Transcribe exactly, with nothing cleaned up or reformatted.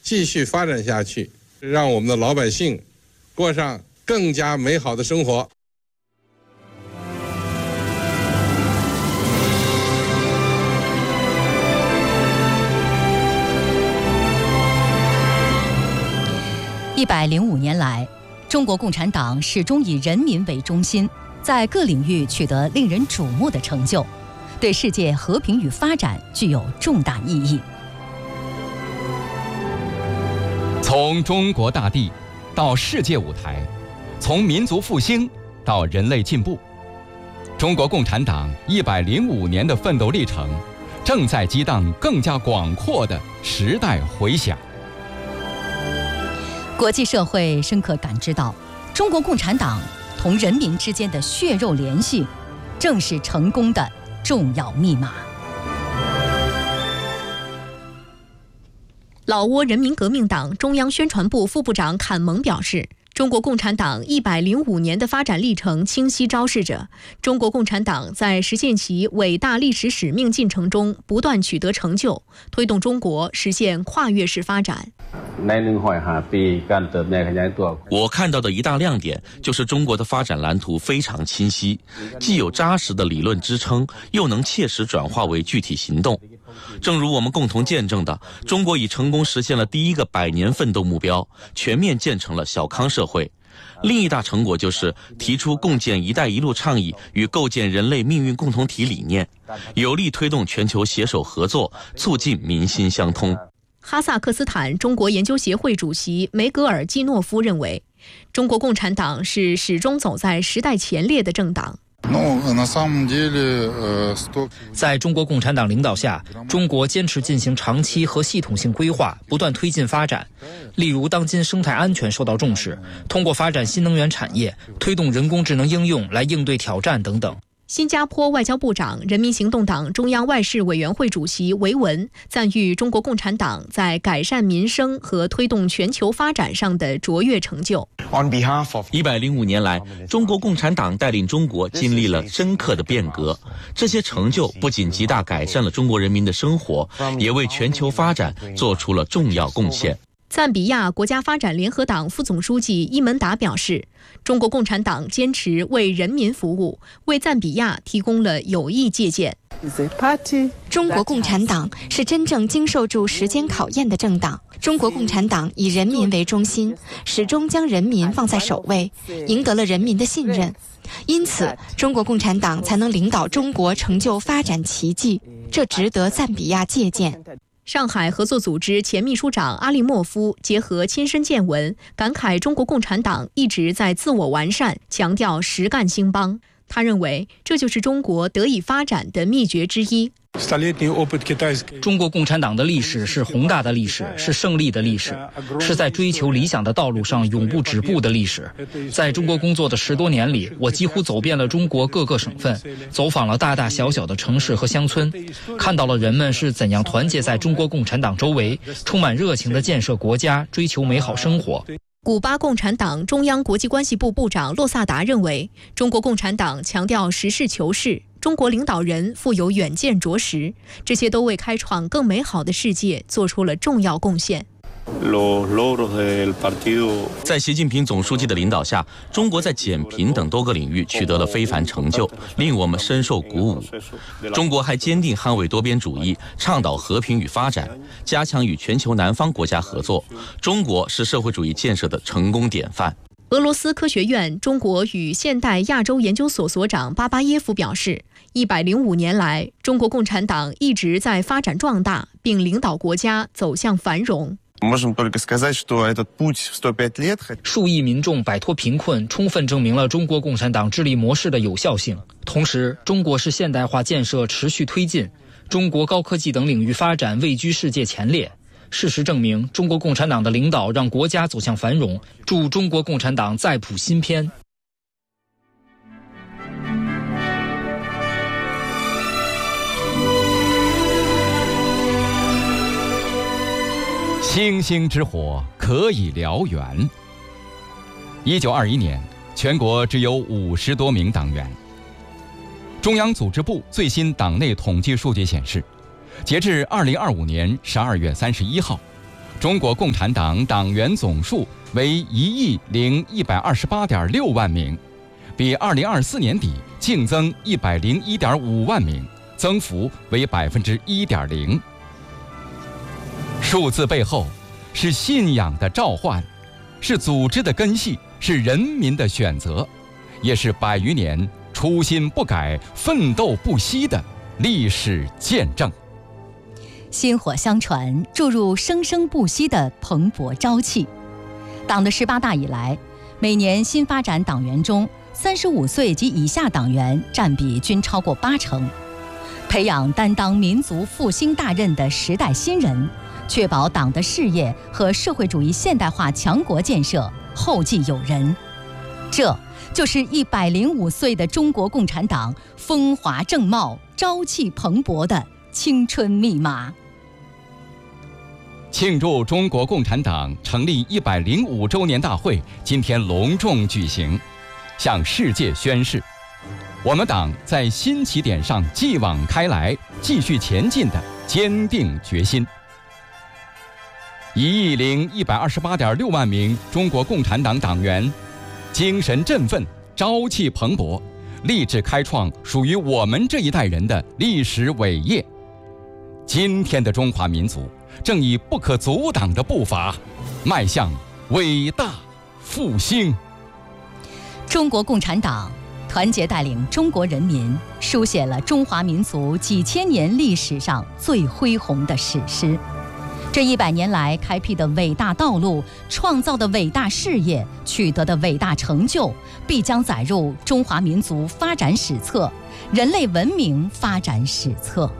继续发展下去，让我们的老百姓过上更加美好的生活。 一百零五年来，中国共产党始终以人民为中心，在各领域取得令人瞩目的成就，对世界和平与发展具有重大意义。 从中国大地到世界舞台，从民族复兴到人类进步，中国共产党一百零五年的奋斗历程，正在激荡更加广阔的时代回响。 国际社会深刻感知到，中国共产党同人民之间的血肉联系，正是成功的重要密码。 老挝人民革命党中央宣传部副部长坎蒙表示，中国共产党一百零五年的发展历程清晰昭示着中国共产党在实现其伟大历史使命进程中不断取得成就，推动中国实现跨越式发展。 我看到的一大亮点就是中国的发展蓝图非常清晰，既有扎实的理论支撑，又能切实转化为具体行动。正如我们共同见证的，中国已成功实现了第一个百年奋斗目标，全面建成了小康社会。另一大成果就是提出共建“一带一路”倡议与构建人类命运共同体理念，有力推动全球携手合作，促进民心相通。 哈萨克斯坦中国研究协会主席梅格尔基诺夫认为，中国共产党是始终走在时代前列的政党。 在中国共产党领导下，中国坚持进行长期和系统性规划，不断推进发展。例如，当今生态安全受到重视，通过发展新能源产业，推动人工智能应用来应对挑战等等。 新加坡外交部长、人民行动党中央外事委员会主席维文赞誉中国共产党在改善民生和推动全球发展上的卓越成就。 一百零五年来，中国共产党带领中国经历了深刻的变革，这些成就不仅极大改善了中国人民的生活，也为全球发展做出了重要贡献。 赞比亚国家发展联合党副总书记伊门达表示，中国共产党坚持为人民服务，为赞比亚提供了有益借鉴。 中国共产党是真正经受住时间考验的政党。中国共产党以人民为中心，始终将人民放在首位，赢得了人民的信任。因此，中国共产党才能领导中国成就发展奇迹，这值得赞比亚借鉴。 上海合作组织前秘书长阿利莫夫结合亲身见闻，感慨中国共产党一直在自我完善，强调实干兴邦。他认为，这就是中国得以发展的秘诀之一。 中国共产党的历史是宏大的历史，是胜利的历史，是在追求理想的道路上永不止步的历史。在中国工作的十多年里，我几乎走遍了中国各个省份，走访了大大小小的城市和乡村，看到了人们是怎样团结在中国共产党周围，充满热情地建设国家，追求美好生活。 古巴共产党中央国际关系部部长洛萨达认为，中国共产党强调实事求是，中国领导人富有远见卓识，这些都为开创更美好的世界做出了重要贡献。 在习近平总书记的领导下，中国在减贫等多个领域取得了非凡成就，令我们深受鼓舞。中国还坚定捍卫多边主义，倡导和平与发展，加强与全球南方国家合作。中国是社会主义建设的成功典范。 俄罗斯科学院中国与现代亚洲研究所所长巴巴耶夫表示，一百零五年来，中国共产党一直在发展壮大，并领导国家走向繁荣。 数亿民众摆脱贫困，充分证明了中国共产党治理模式的有效性。同时，中国式现代化建设持续推进，中国高科技等领域发展位居世界前列。事实证明，中国共产党的领导让国家走向繁荣。祝中国共产党再谱新篇。 星星之火可以燎原。一九二一年，全国只有五十多名党员。中央组织部最新党内统计数据显示，截至二零二五年十二月三十一号， 中国共产党党员总数为一亿零一百二十八点六万名，比二零二四年底净增一百零一点五万名，增幅为百分之一点零。数字背后是信仰的召唤，是组织的根系，是人民的选择，也是百余年初心不改、奋斗不息的历史见证。 薪火相传，注入生生不息的蓬勃朝气。党的十八大以来，每年新发展党员中，三十五岁及以下党员占比均超过八成。培养担当民族复兴大任的时代新人，确保党的事业和社会主义现代化强国建设后继有人。这就是一百零五岁的中国共产党风华正茂、朝气蓬勃的青春密码。 庆祝中国共产党成立一百零五周年大会今天隆重举行，向世界宣示，我们党在新起点上继往开来、继续前进的坚定决心。一亿零一百二十八点六万名中国共产党党员，精神振奋、朝气蓬勃，立志开创属于我们这一代人的历史伟业。今天的中华民族正以不可阻挡的步伐，迈向伟大复兴。 中国共产党团结带领中国人民，书写了中华民族几千年历史上最恢宏的史诗。这一百年来开辟的伟大道路、创造的伟大事业、取得的伟大成就，必将载入中华民族发展史册、人类文明发展史册。